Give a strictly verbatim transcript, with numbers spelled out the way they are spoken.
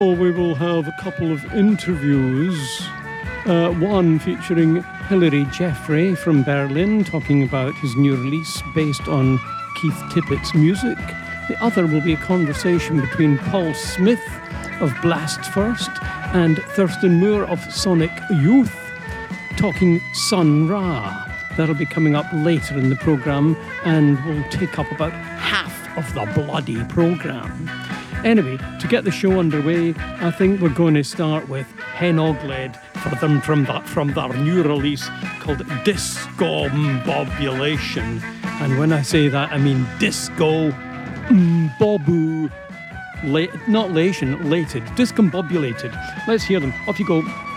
We will have a couple of interviews. Uh, one featuring Hilary Jeffrey from Berlin, talking about his new release based on Keith Tippett's music. The other will be a conversation between Paul Smith of Blast First and Thurston Moore of Sonic Youth, talking Sun Ra. That'll be coming up later in the programme and will take up about half of the bloody programme. Anyway, to get the show underway, I think we're going to start with Hen Ogledd for them from that from their new release called Discombobulation. And when I say that, I mean disco bobu, la- not lation, lated, discombobulated. Let's hear them. Off you go.